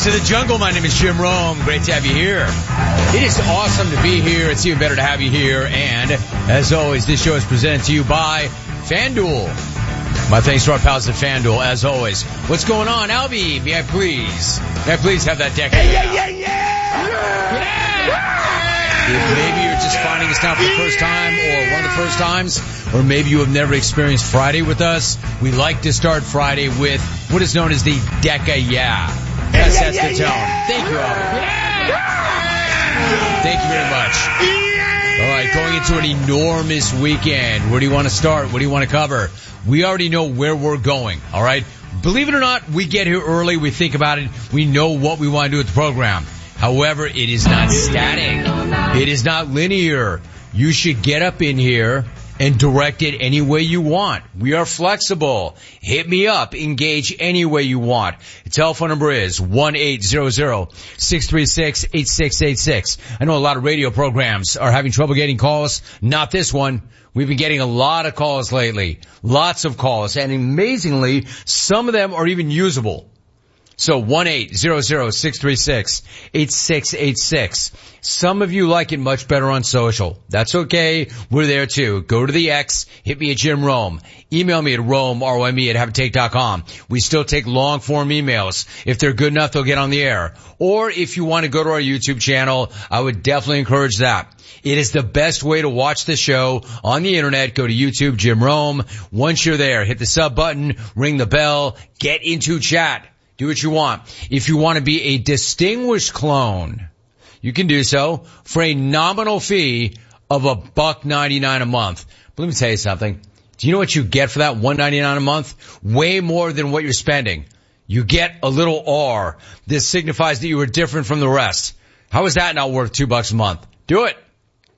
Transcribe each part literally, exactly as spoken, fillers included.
to the jungle. My name is Jim Rome. Great to have you here. It is awesome to be here. It's even better to have you here. And as always, this show is presented to you by FanDuel. My thanks to our pals at FanDuel, as always. What's going on, Albie? May I please? May I please have that deck? Yeah, yeah, yeah, yeah! yeah! If maybe you're just finding us now for the first time or one of the first times, or maybe you have never experienced Friday with us, we like to start Friday with what is known as the Deca Yeah. That sets the tone. Thank you, Albie. Thank you very much. All right, going into an enormous weekend. Where do you want to start? What do you want to cover? We already know where we're going, all right? Believe it or not, we get here early, we think about it, we know what we want to do with the program. However, it is not static. It is not linear. You should get up in here and direct it any way you want. We are flexible. Hit me up. Engage any way you want. The telephone number is one eight hundred, six three six, eight six eight six. I know a lot of radio programs are having trouble getting calls. Not this one. We've been getting a lot of calls lately. Lots of calls. And amazingly, some of them are even usable. So one eight hundred, six three six, eight six eight six. Some of you like it much better on social. That's okay. We're there too. Go to the X. Hit me at Jim Rome. Email me at Rome, R O M E, at have a take dot com. We still take long form emails. If they're good enough, they'll get on the air. Or if you want to go to our YouTube channel, I would definitely encourage that. It is the best way to watch the show on the internet. Go to YouTube, Jim Rome. Once you're there, hit the sub button, ring the bell, get into chat. Do what you want. If you want to be a distinguished clone, you can do so for a nominal fee of a buck ninety-nine a month. But let me tell you something. Do you know what you get for that one ninety-nine a month? Way more than what you're spending. You get a little R. This signifies that you are different from the rest. How is that not worth two bucks a month? Do it.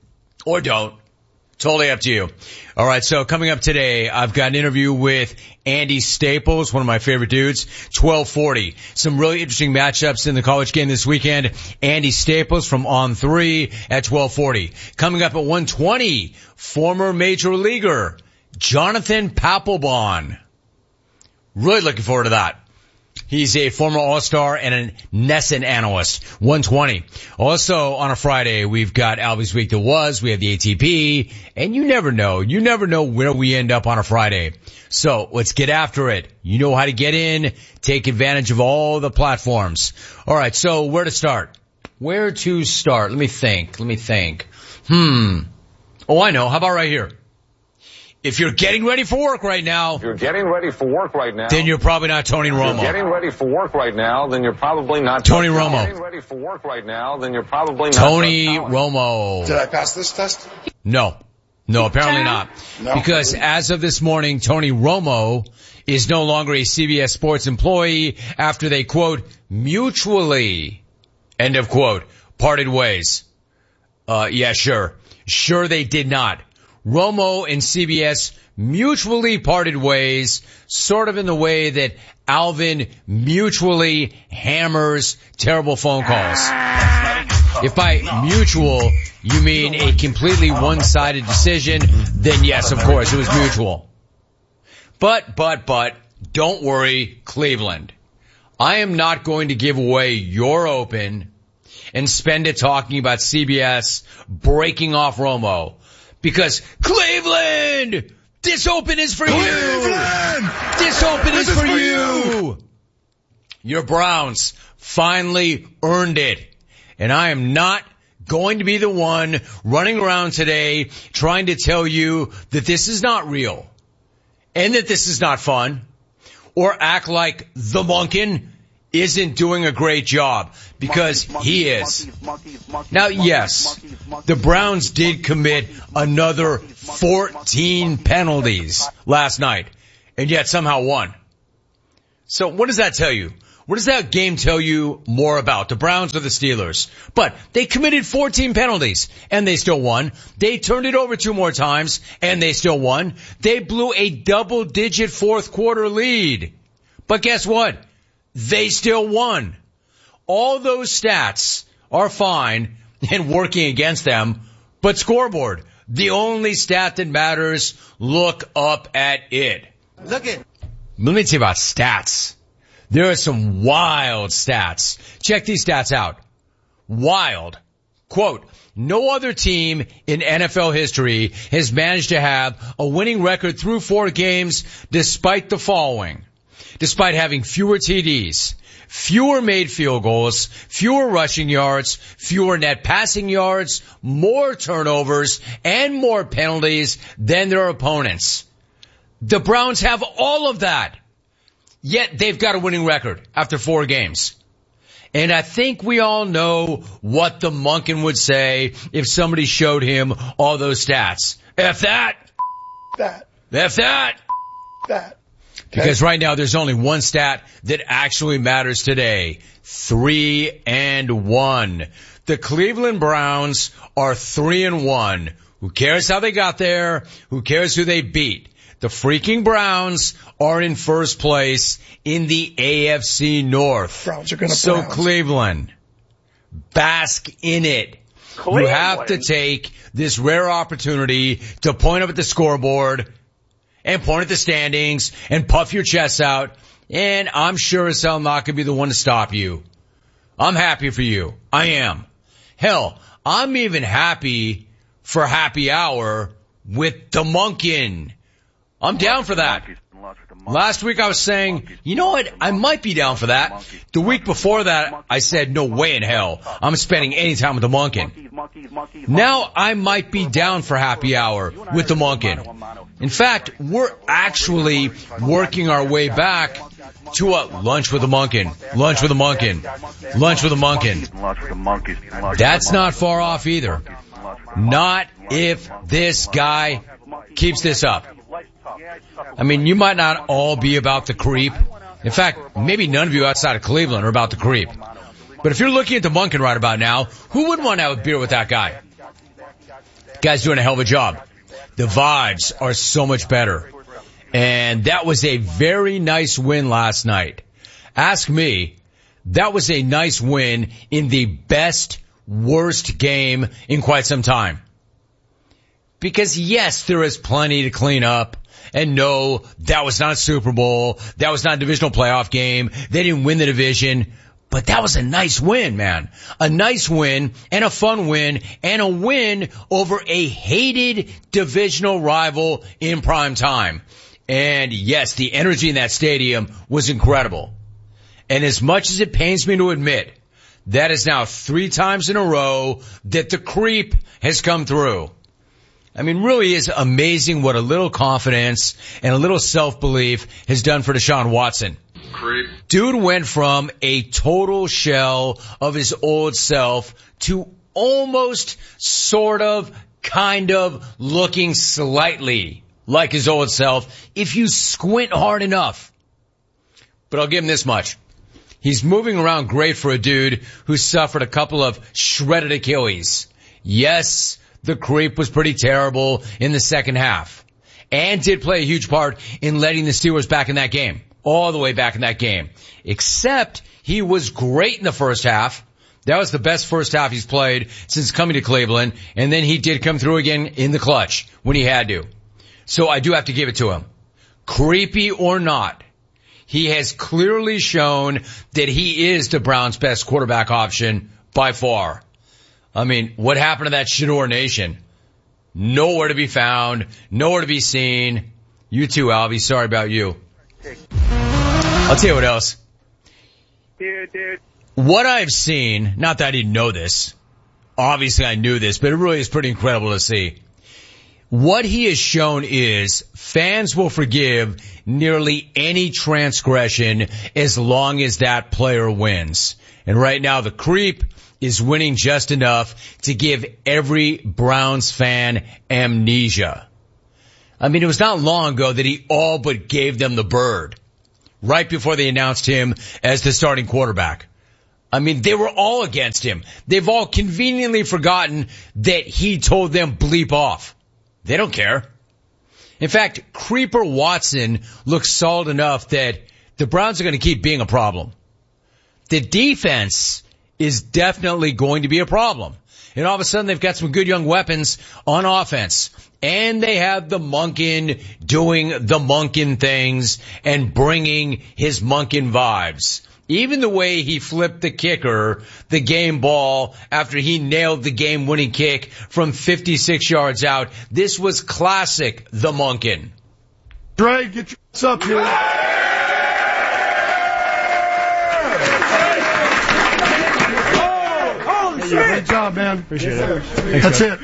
Or don't. Totally up to you. All right, so coming up today, I've got an interview with Andy Staples, one of my favorite dudes, twelve forty. Some really interesting matchups in the college game this weekend. Andy Staples from On three at twelve forty. Coming up at one twenty, former major leaguer Jonathan Papelbon. Really looking forward to that. He's a former All-Star and a Nesson analyst. one twenty. Also on a Friday, we've got Albie's Week That Was. We have the A T P. And you never know. You never know where we end up on a Friday. So let's get after it. You know how to get in. Take advantage of all the platforms. All right. So where to start? Where to start? Let me think. Let me think. Hmm. Oh, I know. How about right here? If you're getting ready for work right now, if you're getting ready for work right now, then you're probably not Tony Romo. If you're getting ready for work right now, then you're probably not Tony Romo. If you're getting ready for work right now, then you're probably not Tony Romo. Did I pass this test? No. No, apparently not. No. Because as of this morning, Tony Romo is no longer a C B S Sports employee after they, quote, mutually, end of quote, parted ways. Uh, yeah, sure. Sure they did not. Romo and C B S mutually parted ways, sort of in the way that Alvin mutually hammers terrible phone calls. If by mutual you mean a completely one-sided decision, then yes, of course, it was mutual. But, but, but, don't worry, Cleveland. I am not going to give away your open and spend it talking about C B S breaking off Romo. Because Cleveland, this open is for you. Cleveland! This open this is, is for, for you. you. Your Browns finally earned it. And I am not going to be the one running around today trying to tell you that this is not real and that this is not fun or act like the Monken isn't doing a great job, because monkeys, he is. Monkeys, monkeys, monkeys, now, yes, monkeys, monkeys, the Browns did commit another fourteen penalties last night, and yet somehow won. So what does that tell you? What does that game tell you more about, the Browns or the Steelers? But they committed fourteen penalties, and they still won. They turned it over two more times, and they still won. They blew a double-digit fourth-quarter lead. But guess what? They still won. All those stats are fine and working against them, but scoreboard, the only stat that matters, look up at it. Look it. Let me tell you about stats. There are some wild stats. Check these stats out. Wild. Quote, no other team in N F L history has managed to have a winning record through four games despite the following. Despite having fewer T Ds, fewer made field goals, fewer rushing yards, fewer net passing yards, more turnovers, and more penalties than their opponents. The Browns have all of that. Yet they've got a winning record after four games. And I think we all know what the Monken would say if somebody showed him all those stats. F that. That. F that. That. Because right now there's only one stat that actually matters today. Three and one. The Cleveland Browns are three and one. Who cares how they got there? Who cares who they beat? The freaking Browns are in first place in the A F C North. Browns are going to So Browns. Cleveland, bask in it. Cleveland. You have to take this rare opportunity to point up at the scoreboard and point at the standings and puff your chest out. And I'm sure as hell not going to be the one to stop you. I'm happy for you. I am. Hell, I'm even happy for happy hour with the Monken. I'm down for that. Last week I was saying, you know what, I might be down for that. The week before that, I said, no way in hell I'm spending any time with the Monken. Now I might be down for happy hour with the Monken. In fact, we're actually working our way back to a lunch with the Monken, lunch with the Monken, lunch with the Monken. That's not far off either. Not if this guy keeps this up. I mean, you might not all be about the creep. In fact, maybe none of you outside of Cleveland are about the creep. But if you're looking at the Monken right about now, who wouldn't want to have a beer with that guy? The guy's doing a hell of a job. The vibes are so much better. And that was a very nice win last night. Ask me, that was a nice win in the best, worst game in quite some time. Because yes, there is plenty to clean up. And no, that was not a Super Bowl. That was not a divisional playoff game. They didn't win the division. But that was a nice win, man. A nice win and a fun win and a win over a hated divisional rival in prime time. And yes, the energy in that stadium was incredible. And as much as it pains me to admit, that is now three times in a row that the creep has come through. I mean, really is amazing what a little confidence and a little self-belief has done for Deshaun Watson. Creep. Dude went from a total shell of his old self to almost sort of, kind of looking slightly like his old self if you squint hard enough. But I'll give him this much. He's moving around great for a dude who suffered a couple of shredded Achilles. Yes, the creep was pretty terrible in the second half and did play a huge part in letting the Steelers back in that game, all the way back in that game. Except he was great in the first half. That was the best first half he's played since coming to Cleveland, and then he did come through again in the clutch when he had to. So I do have to give it to him. Creepy or not, he has clearly shown that he is the Browns' best quarterback option by far. I mean, what happened to that Shador Nation? Nowhere to be found, nowhere to be seen. You too, Alvy. Sorry about you. I'll tell you what else. Dude, dude. What I've seen, not that I didn't know this. Obviously I knew this, but it really is pretty incredible to see. What he has shown is fans will forgive nearly any transgression as long as that player wins. And right now the creep is winning just enough to give every Browns fan amnesia. I mean, it was not long ago that he all but gave them the bird right before they announced him as the starting quarterback. I mean, they were all against him. They've all conveniently forgotten that he told them bleep off. They don't care. In fact, Creeper Watson looks solid enough that the Browns are going to keep being a problem. The defense is definitely going to be a problem. And all of a sudden they've got some good young weapons on offense. And they have the Monken doing the Monken things and bringing his Monken vibes. Even the way he flipped the kicker, the game ball, after he nailed the game-winning kick from fifty-six yards out. This was classic the Monken. Dre, get your ass up here. Oh, oh, great job, man. Appreciate it. That's it.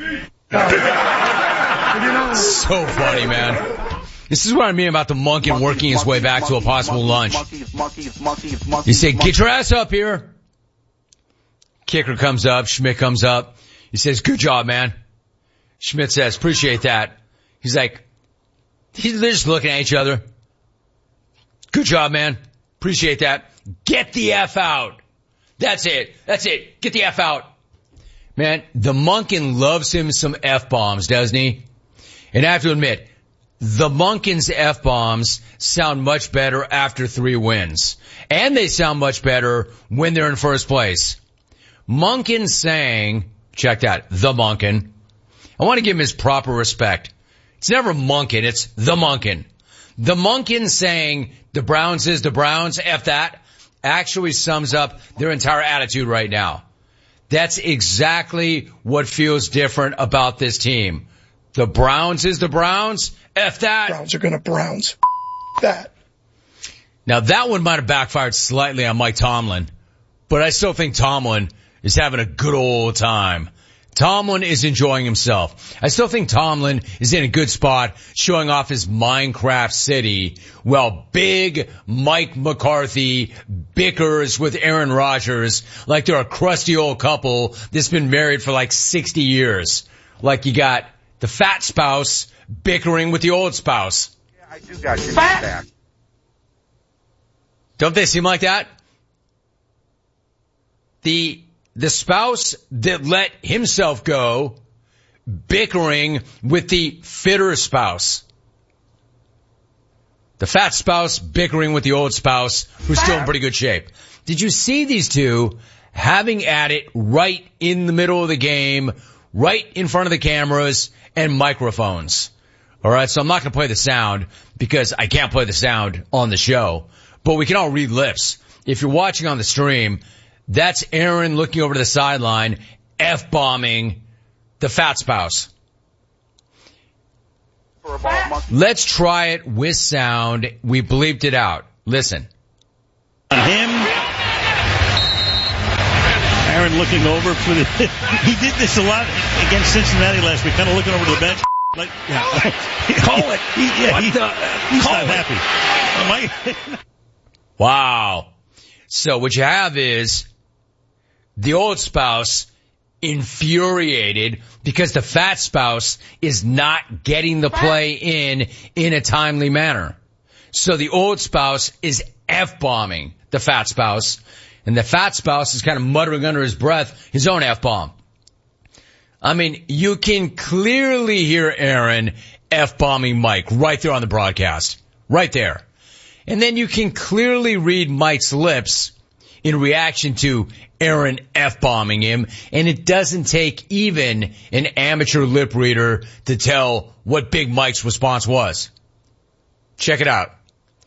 So funny, man. This is what I mean about the Monken working his way back to a possible lunch. You say, get your ass up here. Kicker comes up. Schmidt comes up. He says, good job, man. Schmidt says, appreciate that. He's like, he's, they're just looking at each other. Good job, man. Appreciate that. Get the F out. That's it. That's it. Get the F out. Man, the Monken loves him some F-bombs, doesn't he? And I have to admit, the Monken's F-bombs sound much better after three wins. And they sound much better when they're in first place. Monken saying, check that, the Monken. I want to give him his proper respect. It's never Monken, it's the Monken. The Monken saying the Browns is the Browns, F that, actually sums up their entire attitude right now. That's exactly what feels different about this team. The Browns is the Browns, F that. Browns are gonna Browns. That. Now that one might have backfired slightly on Mike Tomlin, but I still think Tomlin is having a good old time. Tomlin is enjoying himself. I still think Tomlin is in a good spot showing off his Minecraft city while big Mike McCarthy bickers with Aaron Rodgers like they're a crusty old couple that's been married for like sixty years. Like you got the fat spouse bickering with the old spouse. Yeah, I do got your back. Don't they seem like that? The The spouse that let himself go bickering with the fitter spouse. The fat spouse bickering with the old spouse who's still in pretty good shape. Did you see these two having at it right in the middle of the game, right in front of the cameras and microphones? All right, so I'm not going to play the sound because I can't play the sound on the show, but we can all read lips. If you're watching on the stream, that's Aaron looking over to the sideline, F-bombing the fat spouse. Let's try it with sound. We bleeped it out. Listen. On him. Aaron looking over for the, he did this a lot against Cincinnati last week, kind of looking over to the bench. Like, yeah. Call it. He, yeah, what he, the? He's Call not it. happy. Wow. So what you have is the old spouse infuriated because the fat spouse is not getting the play in in a timely manner. So the old spouse is F-bombing the fat spouse, and the fat spouse is kind of muttering under his breath his own F-bomb. I mean, you can clearly hear Aaron F-bombing Mike right there on the broadcast. Right there. And then you can clearly read Mike's lips in reaction to Aaron F-bombing him, and it doesn't take even an amateur lip reader to tell what Big Mike's response was. Check it out.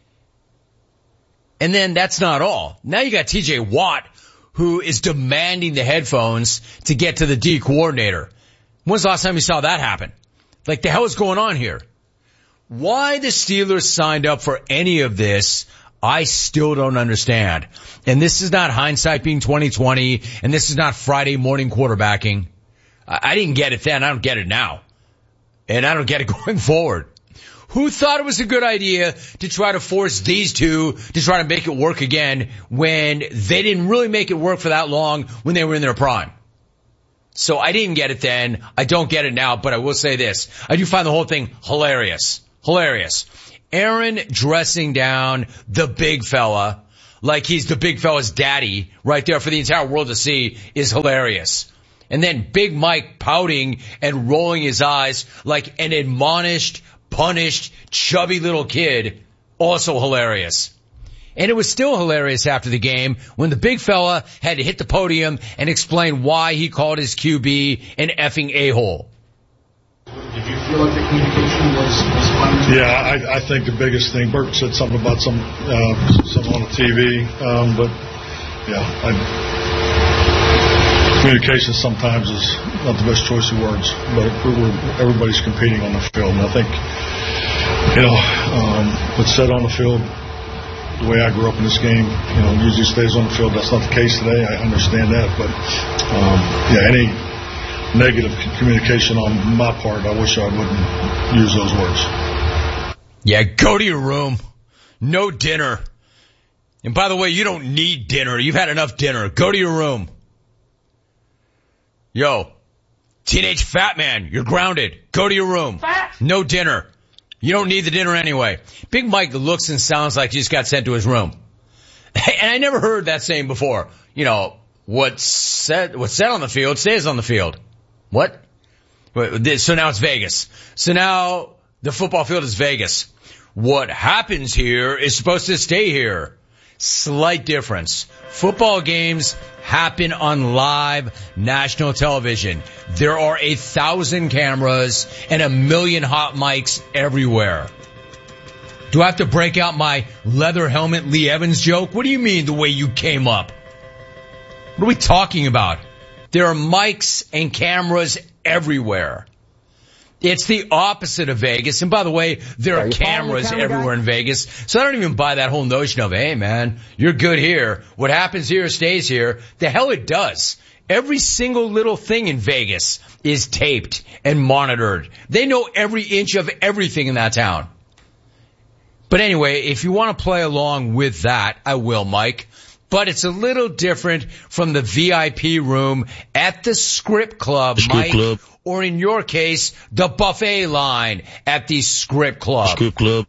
And then that's not all. Now you got T J Watt, who is demanding the headphones to get to the D coordinator. When's the last time you saw that happen? Like, the hell is going on here? Why the Steelers signed up for any of this, I still don't understand. And this is not hindsight being twenty twenty, and this is not Friday morning quarterbacking. I, I didn't get it then. I don't get it now. And I don't get it going forward. Who thought it was a good idea to try to force these two to try to make it work again when they didn't really make it work for that long when they were in their prime? So I didn't get it then. I don't get it now, but I will say this. I do find the whole thing hilarious. Hilarious. Aaron dressing down the big fella like he's the big fella's daddy right there for the entire world to see is hilarious. And then Big Mike pouting and rolling his eyes like an admonished, punished, chubby little kid, also hilarious. And it was still hilarious after the game when the big fella had to hit the podium and explain why he called his Q B an effing a-hole. Did you feel like the communication was, was fine? Yeah, I, I think the biggest thing, Bert said something about some, uh, something on the T V, um, but yeah, I, communication sometimes is not the best choice of words, but we're, everybody's competing on the field, and I think, you know, um, what's said on the field, the way I grew up in this game, you know, usually stays on the field. That's not the case today. I understand that, but um, yeah, any negative communication on my part, I wish I wouldn't use those words. Yeah, go to your room. No dinner. And by the way, you don't need dinner. You've had enough dinner. Go to your room. Yo, teenage fat man, you're grounded. Go to your room. No dinner. You don't need the dinner anyway. Big Mike looks and sounds like he just got sent to his room. And I never heard that saying before. You know, what's said, what's said on the field stays on the field. What? So now it's Vegas. So now the football field is Vegas. What happens here is supposed to stay here. Slight difference. Football games happen on live national television. There are a thousand cameras and a million hot mics everywhere. Do I have to break out my leather helmet Lee Evans joke? What do you mean the way you came up? What are we talking about? There are mics and cameras everywhere. It's the opposite of Vegas. And by the way, there are, are cameras camera everywhere guy? in Vegas. So I don't even buy that whole notion of, hey man, you're good here. What happens here stays here. The hell it does. Every single little thing in Vegas is taped and monitored. They know every inch of everything in that town. But anyway, if you want to play along with that, I will, Mike. But it's a little different from the V I P room at the Script Club, Script Mike. Club. Or in your case, the buffet line at the Script Club. Script Club.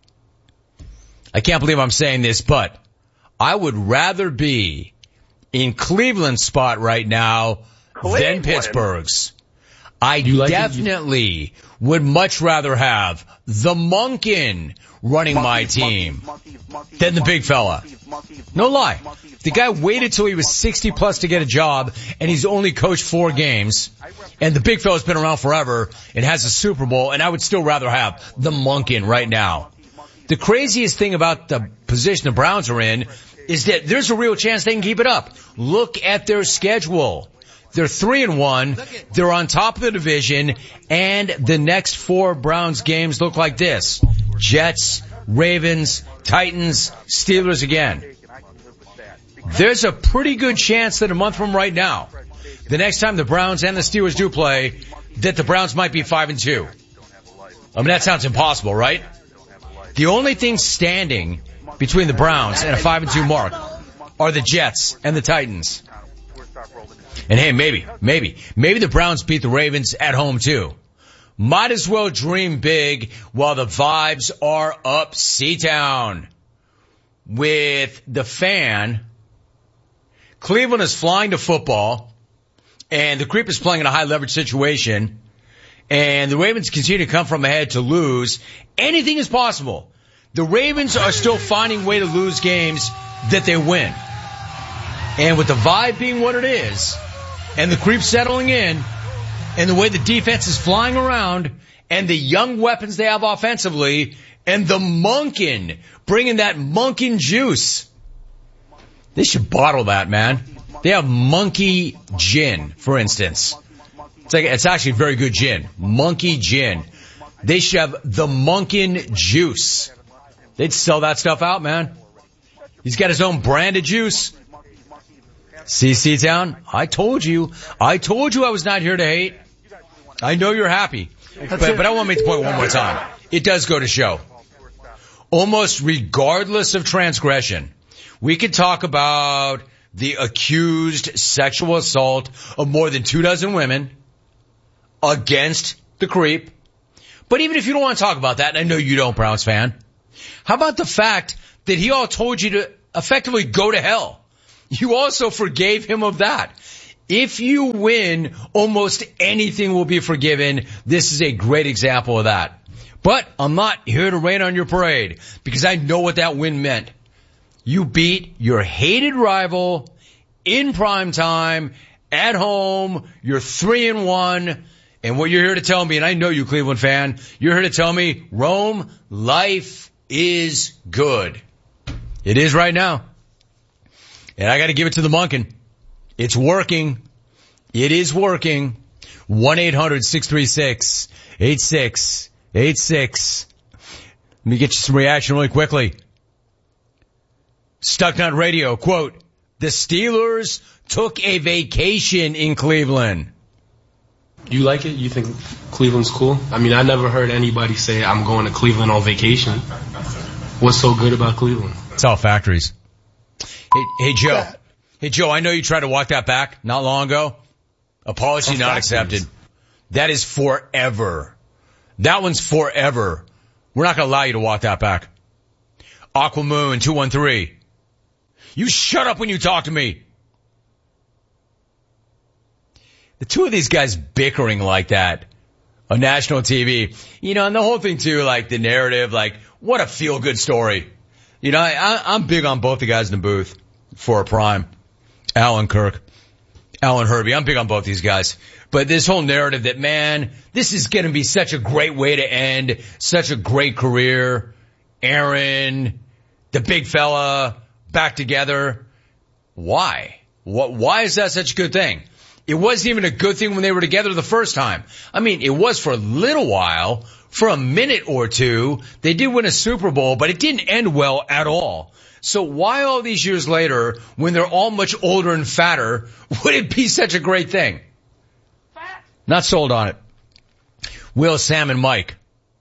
I can't believe I'm saying this, but I would rather be in Cleveland's spot right now Cleveland. than Pittsburgh's. I like definitely would much rather have the Monken running my team than the big fella. No lie. The guy waited till he was sixty plus to get a job, and he's only coached four games. And the big fella's been around forever and has a Super Bowl, and I would still rather have the Monken right now. The craziest thing about the position the Browns are in is that there's a real chance they can keep it up. Look at their schedule. They're three and one. They're on top of the division, and the next four Browns games look like this: Jets, Ravens, Titans, Steelers again. There's a pretty good chance that a month from right now, the next time the Browns and the Steelers do play, that the Browns might be five and two. I mean, that sounds impossible, right? The only thing standing between the Browns and a five and two mark are the Jets and the Titans. And hey, maybe, maybe, maybe the Browns beat the Ravens at home too. Might as well dream big while the vibes are up C-Town. With the Fan, Cleveland is flying to football, and the Creep is playing in a high leverage situation, and the Ravens continue to come from ahead to lose. Anything is possible. The Ravens are still finding a way to lose games that they win. And with the vibe being what it is, and the Creep settling in, and the way the defense is flying around, and the young weapons they have offensively, and the Monken bringing that Monken juice. They should bottle that, man. They have Monkey Gin, for instance. It's like, it's actually very good gin. Monkey Gin. They should have the Monken juice. They'd sell that stuff out, man. He's got his own branded juice. C C Town, I told you. I told you I was not here to hate. I know you're happy. But, but I want to make the point one more time. It does go to show. Almost regardless of transgression, we could talk about the accused sexual assault of more than two dozen women against the Creep. But even if you don't want to talk about that, and I know you don't, Browns fan, how about the fact that he all told you to effectively go to hell? You also forgave him of that. If you win, almost anything will be forgiven. This is a great example of that. But I'm not here to rain on your parade because I know what that win meant. You beat your hated rival in prime time, at home. You're three and one. And what you're here to tell me, and I know you, Cleveland fan, you're here to tell me, Rome, life is good. It is right now. And I got to give it to the Monken. It's working. It is working. one eight hundred six three six eight six eight six. Let me get you some reaction really quickly. Stucknut Radio, quote, the Steelers took a vacation in Cleveland. You like it? You think Cleveland's cool? I mean, I never heard anybody say I'm going to Cleveland on vacation. What's so good about Cleveland? It's all factories. Hey, hey Joe. Hey, Joe, I know you tried to walk that back not long ago. Apology not accepted. That is forever. That one's forever. We're not going to allow you to walk that back. Aquamoon two one three. You shut up when you talk to me. The two of these guys bickering like that on national T V. You know, and the whole thing too, like the narrative, like what a feel-good story. You know, I, I'm big on both the guys in the booth for a prime. Alan Kirk, Alan Herbie. I'm big on both these guys. But this whole narrative that, man, this is going to be such a great way to end such a great career. Aaron, the big fella, back together. Why? What? Why is that such a good thing? It wasn't even a good thing when they were together the first time. I mean, it was for a little while, for a minute or two. They did win a Super Bowl, but it didn't end well at all. So why all these years later, when they're all much older and fatter, would it be such a great thing? Not sold on it. Will, Sam, and Mike.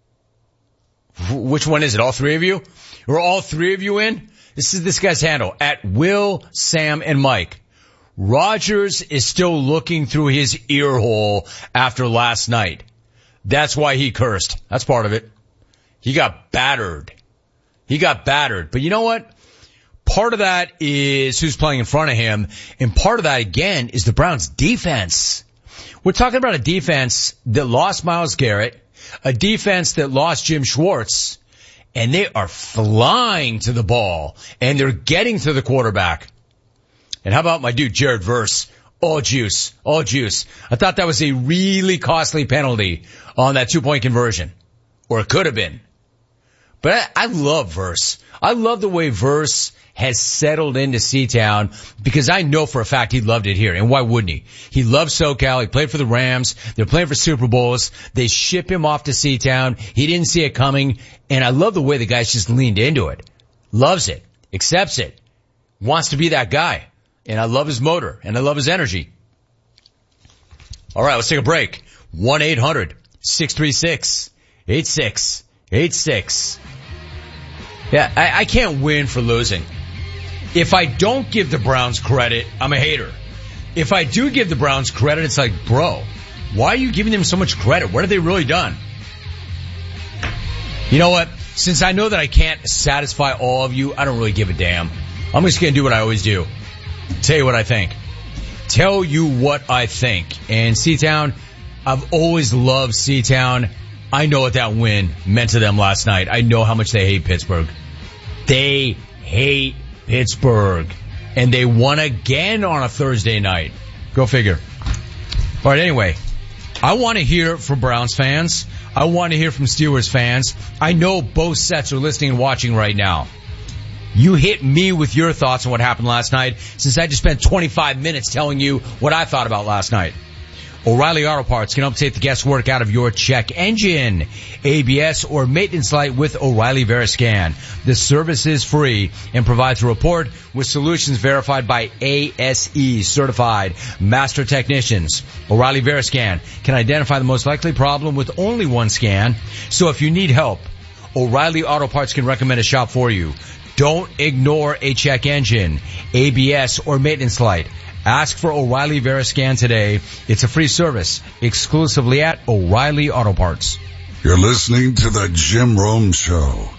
Which one is it? All three of you? Are all three of you in? This is this guy's handle, at Will, Sam, and Mike. Rodgers is still looking through his ear hole after last night. That's why he cursed. That's part of it. He got battered. He got battered. But you know what? Part of that is who's playing in front of him, and part of that, again, is the Browns' defense. We're talking about a defense that lost Myles Garrett, a defense that lost Jim Schwartz, and they are flying to the ball, and they're getting to the quarterback. And how about my dude, Jared Verse? All juice, all juice. I thought that was a really costly penalty on that two-point conversion. Or it could have been. But I, I love Verse. I love the way Verse has settled into C-Town because I know for a fact he loved it here. And why wouldn't he? He loves SoCal. He played for the Rams. They're playing for Super Bowls. They ship him off to C-Town. He didn't see it coming. And I love the way the guy's just leaned into it. Loves it. Accepts it. Wants to be that guy. And I love his motor. And I love his energy. All right, let's take a break. one eight hundred six three six eight six eight six. Yeah, I, I can't win for losing. If I don't give the Browns credit, I'm a hater. If I do give the Browns credit, it's like, bro, why are you giving them so much credit? What have they really done? You know what? Since I know that I can't satisfy all of you, I don't really give a damn. I'm just going to do what I always do. Tell you what I think. Tell you what I think. And C-Town, I've always loved C-Town. I know what that win meant to them last night. I know how much they hate Pittsburgh. They hate Pittsburgh. And they won again on a Thursday night. Go figure. All right, anyway, I want to hear from Browns fans. I want to hear from Steelers fans. I know both sets are listening and watching right now. You hit me with your thoughts on what happened last night, since I just spent twenty-five minutes telling you what I thought about last night. O'Reilly Auto Parts can help take the guesswork out of your check engine, A B S, or maintenance light with O'Reilly Veriscan. The service is free and provides a report with solutions verified by A S E certified master technicians. O'Reilly Veriscan can identify the most likely problem with only one scan. So if you need help, O'Reilly Auto Parts can recommend a shop for you. Don't ignore a check engine, A B S, or maintenance light. Ask for O'Reilly Veriscan today. It's a free service exclusively at O'Reilly Auto Parts. You're listening to the Jim Rome Show.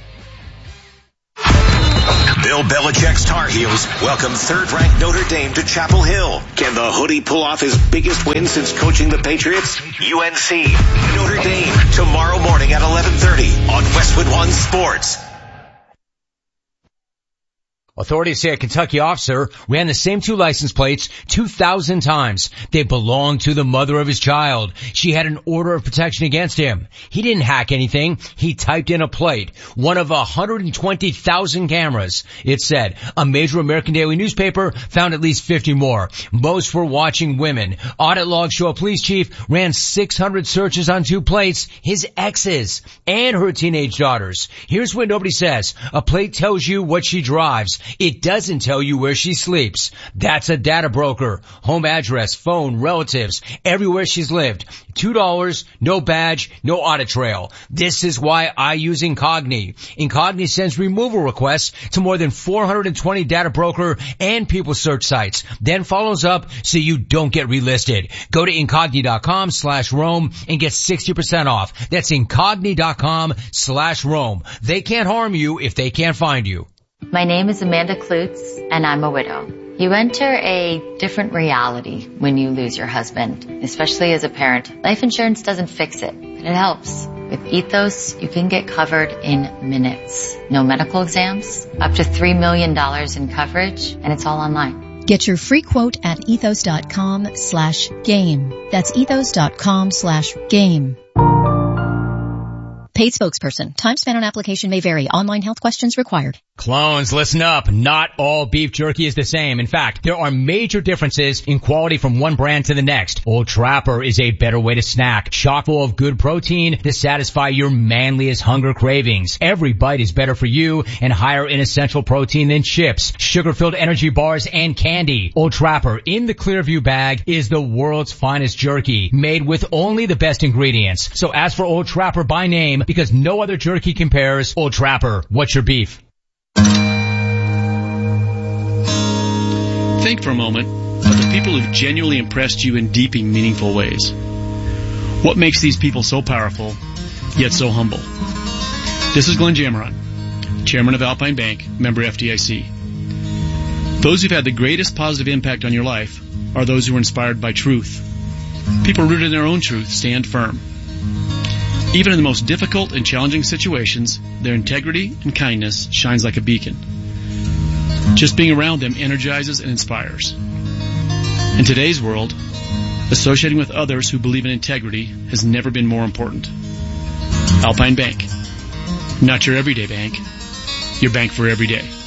Bill Belichick's Tar Heels welcome third-ranked Notre Dame to Chapel Hill. Can the hoodie pull off his biggest win since coaching the Patriots? U N C, Notre Dame, tomorrow morning at eleven thirty on Westwood One Sports. Authorities say a Kentucky officer ran the same two license plates two thousand times. They belonged to the mother of his child. She had an order of protection against him. He didn't hack anything. He typed in a plate. One of one hundred twenty thousand cameras. It said a major American daily newspaper found at least fifty more. Most were watching women. Audit logs show a police chief ran six hundred searches on two plates, his exes and her teenage daughters. Here's what nobody says. A plate tells you what she drives. It doesn't tell you where she sleeps. That's a data broker. Home address, phone, relatives, everywhere she's lived. Two dollars, no badge, no audit trail. This is why I use Incogni. Incogni sends removal requests to more than four hundred twenty data broker and people search sites, then follows up so you don't get relisted. Go to Incogni.com slash Rome and get sixty percent off. That's Incogni.com slash Rome. They can't harm you if they can't find you. My name is Amanda Klutz, and I'm a widow. You enter a different reality when you lose your husband, especially as a parent. Life insurance doesn't fix it, but it helps. With Ethos, you can get covered in minutes. No medical exams, up to three million dollars in coverage, and it's all online. Get your free quote at ethos.com slash game. That's ethos.com slash game. Paid spokesperson. Time spent on application may vary. Online health questions required. Clones, listen up. Not all beef jerky is the same. In fact, there are major differences in quality from one brand to the next. Old Trapper is a better way to snack. Chock full of good protein to satisfy your manliest hunger cravings. Every bite is better for you and higher in essential protein than chips, sugar-filled energy bars, and candy. Old Trapper in the Clearview bag is the world's finest jerky, made with only the best ingredients. So ask for Old Trapper by name because no other jerky compares. Old Trapper, what's your beef? Think for a moment of the people who've genuinely impressed you in deep and meaningful ways. What makes these people so powerful, yet so humble? This is Glenn Jameron, Chairman of Alpine Bank, member F D I C. Those who've had the greatest positive impact on your life are those who are inspired by truth. People rooted in their own truth stand firm. Even in the most difficult and challenging situations, their integrity and kindness shines like a beacon. Just being around them energizes and inspires. In today's world, associating with others who believe in integrity has never been more important. Alpine Bank. Not your everyday bank, your bank for every day.